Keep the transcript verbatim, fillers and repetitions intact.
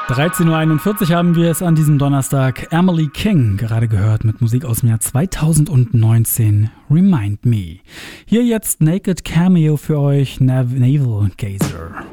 dreizehn Uhr einundvierzig haben wir es an diesem Donnerstag. Emily King, gerade gehört mit Musik aus dem Jahr zweitausendneunzehn, Remind Me. Hier jetzt Naked Cameo für euch, Nav- Navel Gazer.